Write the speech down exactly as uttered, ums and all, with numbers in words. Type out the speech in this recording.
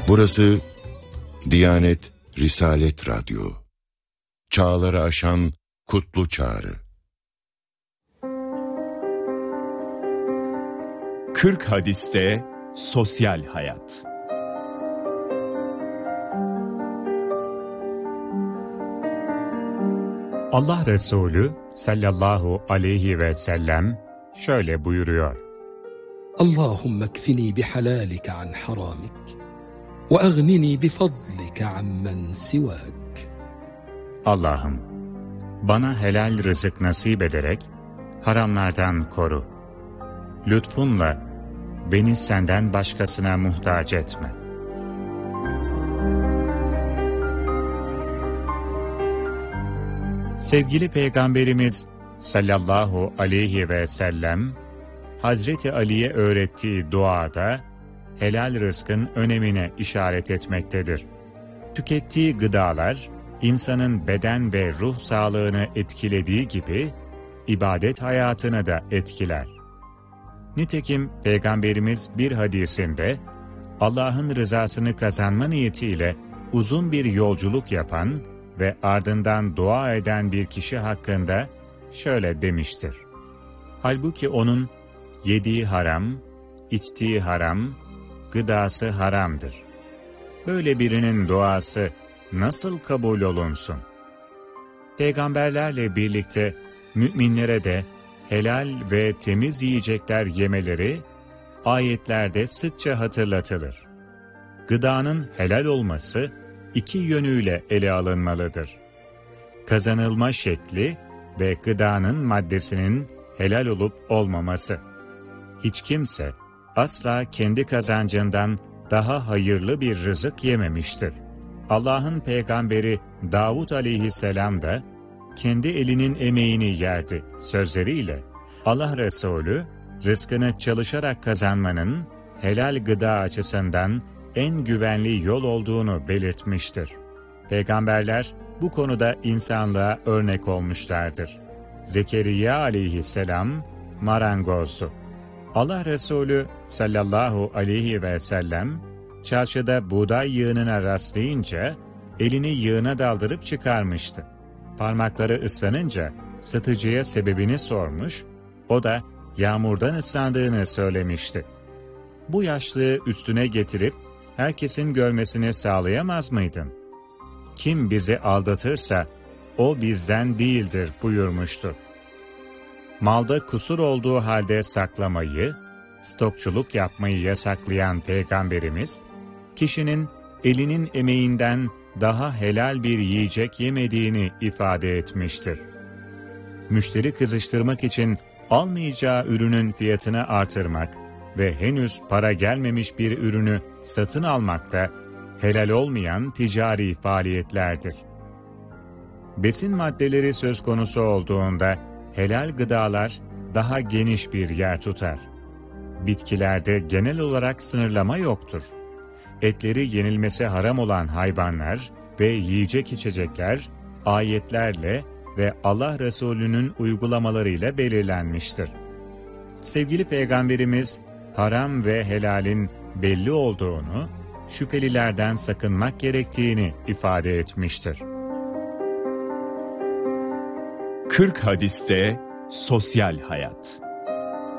Burası Diyanet Risalet Radyo. Çağları aşan kutlu çağrı. kırk hadiste sosyal hayat. Allah Resulü sallallahu aleyhi ve sellem şöyle buyuruyor: Allahümme kfini bihalalike an haramik ve aghnini bifadlike ammen sivak. Allah'ım, bana helal rızık nasip ederek haramlardan koru. Lütfunla beni senden başkasına muhtaç etme. Sevgili Peygamberimiz sallallahu aleyhi ve sellem, Hazreti Ali'ye öğrettiği duada helal rızkın önemine işaret etmektedir. Tükettiği gıdalar, insanın beden ve ruh sağlığını etkilediği gibi, ibadet hayatını da etkiler. Nitekim Peygamberimiz bir hadisinde, Allah'ın rızasını kazanma niyetiyle uzun bir yolculuk yapan ve ardından dua eden bir kişi hakkında şöyle demiştir: halbuki onun yediği haram, içtiği haram, gıdası haramdır. Böyle birinin duası nasıl kabul olunsun? Peygamberlerle birlikte müminlere de helal ve temiz yiyecekler yemeleri ayetlerde sıkça hatırlatılır. Gıdanın helal olması iki yönüyle ele alınmalıdır. Kazanılma şekli ve gıdanın maddesinin helal olup olmaması. Hiç kimse asla kendi kazancından daha hayırlı bir rızık yememiştir. Allah'ın peygamberi Davud aleyhisselam da kendi elinin emeğini yerdi sözleriyle Allah Resulü rızkını çalışarak kazanmanın helal gıda açısından en güvenli yol olduğunu belirtmiştir. Peygamberler bu konuda insanlığa örnek olmuşlardır. Zekeriya aleyhisselam marangozdu. Allah Resulü sallallahu aleyhi ve sellem çarşıda buğday yığınına rastlayınca elini yığına daldırıp çıkarmıştı. Parmakları ıslanınca satıcıya sebebini sormuş, o da yağmurdan ıslandığını söylemişti. Bu yaşlığı üstüne getirip herkesin görmesini sağlayamaz mıydın? Kim bizi aldatırsa o bizden değildir buyurmuştur. Malda kusur olduğu halde saklamayı, stokçuluk yapmayı yasaklayan Peygamberimiz, kişinin elinin emeğinden daha helal bir yiyecek yemediğini ifade etmiştir. Müşteri kızıştırmak için almayacağı ürünün fiyatını artırmak ve henüz para gelmemiş bir ürünü satın almak da helal olmayan ticari faaliyetlerdir. Besin maddeleri söz konusu olduğunda helal gıdalar daha geniş bir yer tutar. Bitkilerde genel olarak sınırlama yoktur. Etleri yenilmesi haram olan hayvanlar ve yiyecek içecekler ayetlerle ve Allah Resulü'nün uygulamalarıyla belirlenmiştir. Sevgili Peygamberimiz haram ve helalin belli olduğunu, şüphelilerden sakınmak gerektiğini ifade etmiştir. kırk hadiste sosyal hayat.